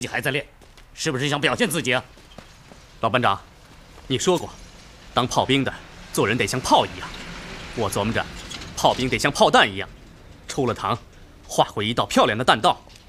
你还在练，是不是想表现自己啊？ 老班长，你说过，当炮兵的做人得像炮一样。我琢磨着，炮兵得像炮弹一样，出了膛，画回一道漂亮的弹道，